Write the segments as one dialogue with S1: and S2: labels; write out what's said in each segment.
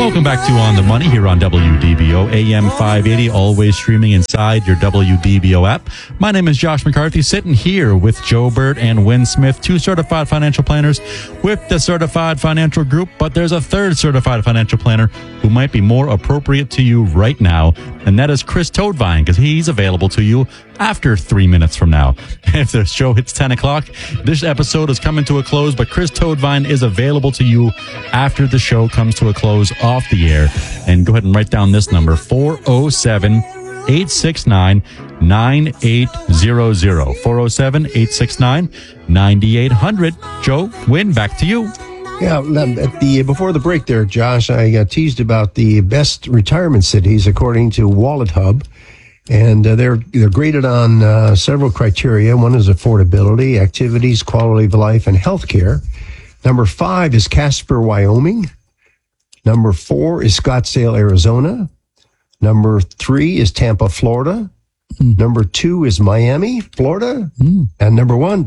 S1: Welcome back to On the Money here on WDBO, AM 580, always streaming inside your WDBO app. My name is Josh McCarthy, sitting here with Joe Burt and Wynn Smith, two certified financial planners with the Certified Financial Group, but there's a third certified financial planner who might be more appropriate to you right now, and that is Chris Toadvine, because he's available to you after 3 minutes from now. If the show hits 10 o'clock, this episode is coming to a close, but Chris Toadvine is available to you after the show comes to a close off the air. And go ahead and write down this number, 407-869-9800. 407-869-9800. Joe, Wynn, back to you.
S2: Yeah, before the break there, Josh, I teased about the best retirement cities according to Wallet Hub. And they're graded on several criteria. One is affordability, activities, quality of life, and healthcare. Number 5 is Casper, Wyoming. Number 4 is Scottsdale, Arizona. Number 3 is Tampa, Florida. Number 2 is Miami, Florida. And number 1,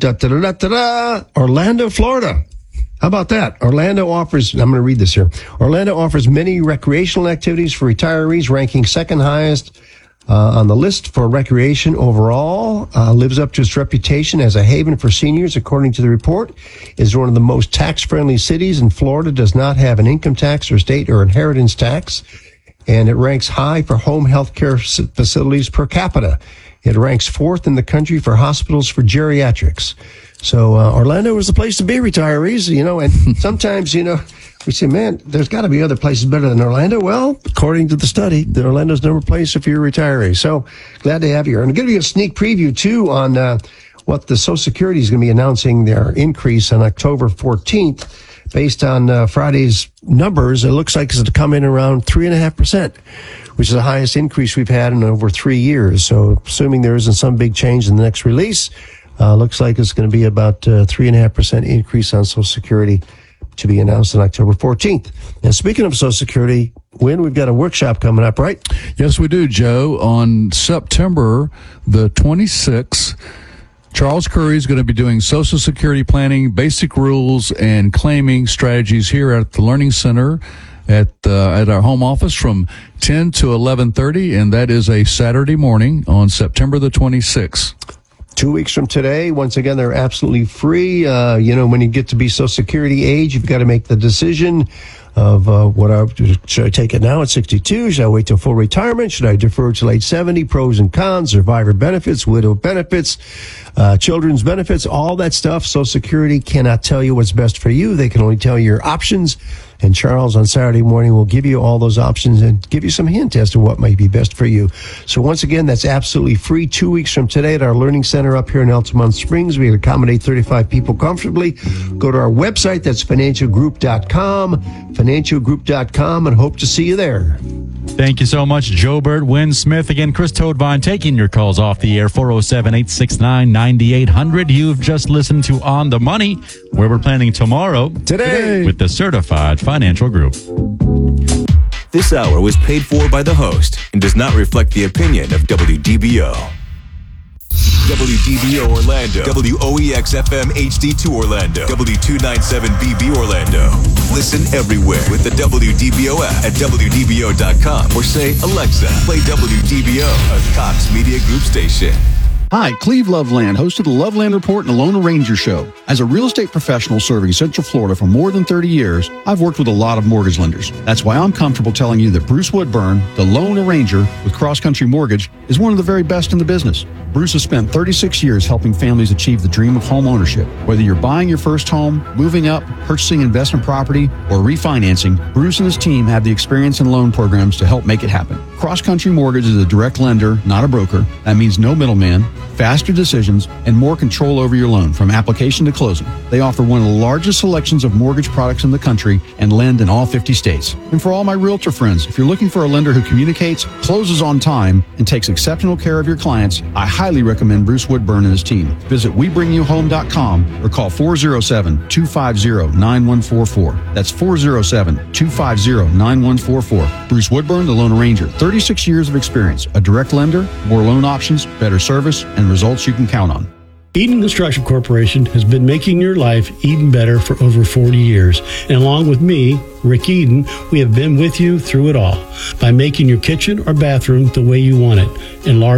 S2: Orlando, Florida. How about that? Orlando offers, I'm going to read this here. Orlando offers many recreational activities for retirees, ranking second highest on the list for recreation overall, lives up to its reputation as a haven for seniors, according to the report, is one of the most tax-friendly cities in Florida, does not have an income tax or state or inheritance tax, and it ranks high for home health care facilities per capita. It ranks 4th in the country for hospitals for geriatrics. So Orlando is the place to be, retirees, and sometimes, we say, man, there's got to be other places better than Orlando. Well, according to the study, Orlando's number place if you're a retiree. So glad to have you here. And I'm going to give you a sneak preview, too, on what the Social Security is going to be announcing their increase on October 14th. Based on Friday's numbers, it looks like it's going to come in around 3.5%, which is the highest increase we've had in over 3 years. So assuming there isn't some big change in the next release, looks like it's going to be about 3.5% increase on Social Security to be announced on October 14th. And speaking of Social Security, Wynn, we've got a workshop coming up, right?
S3: Yes, we do, Joe. On September the 26th, Charles Curry is going to be doing Social Security planning, basic rules, and claiming strategies here at the Learning Center at our home office from 10 to 11:30, and that is a Saturday morning on September the 26th.
S2: 2 weeks from today. Once again, they're absolutely free. When you get to be Social Security age, you've got to make the decision of should I take it now at 62? Should I wait till full retirement? Should I defer to late 70? Pros and cons, survivor benefits, widow benefits, children's benefits, all that stuff. Social Security cannot tell you what's best for you. They can only tell you your options. And Charles on Saturday morning will give you all those options and give you some hint as to what might be best for you. So once again, that's absolutely free. 2 weeks from today at our Learning Center up here in Altamont Springs. We can accommodate 35 people comfortably. Go to our website. That's financialgroup.com, financialgroup.com, and hope to see you there.
S1: Thank you so much, Joe Burt, Wynn Smith. Again, Chris Toadvine taking your calls off the air, 407-869-9800. You've just listened to On the Money, where we're planning today with the Certified Financial Group.
S4: This hour was paid for by the host and does not reflect the opinion of WDBO. WDBO Orlando, WOEX-FM HD2 Orlando, W297BB Orlando. Listen everywhere with the WDBO app at WDBO.com or say, Alexa, play WDBO, a Cox Media Group station.
S5: Hi, Cleve Loveland, host of the Loveland Report and the Lone Ranger Show. As a real estate professional serving Central Florida for more than 30 years, I've worked with a lot of mortgage lenders. That's why I'm comfortable telling you that Bruce Woodburn, the Lone Ranger with Cross Country Mortgage, is one of the very best in the business. Bruce has spent 36 years helping families achieve the dream of home ownership. Whether you're buying your first home, moving up, purchasing investment property, or refinancing, Bruce and his team have the experience and loan programs to help make it happen. Cross Country Mortgage is a direct lender, not a broker. That means no middleman, faster decisions, and more control over your loan from application to closing. They offer one of the largest selections of mortgage products in the country and lend in all 50 states. And for all my realtor friends, if you're looking for a lender who communicates, closes on time, and takes exceptional care of your clients, I highly recommend Bruce Woodburn and his team. Visit WeBringYouHome.com or call 407-250-9144. That's 407-250-9144. Bruce Woodburn, the Lone Ranger. 36 years of experience, a direct lender, more loan options, better service, and results you can count on.
S6: Eden Construction Corporation has been making your life even better for over 40 years. And along with me, Rick Eden, we have been with you through it all by making your kitchen or bathroom the way you want it. Enlarge